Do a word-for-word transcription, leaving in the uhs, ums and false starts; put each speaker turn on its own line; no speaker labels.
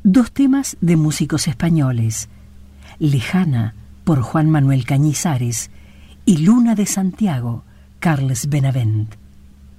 Dos temas de músicos españoles, Lejana, por Juan Manuel Cañizares, y Luna de Santiago, Carles Benavent.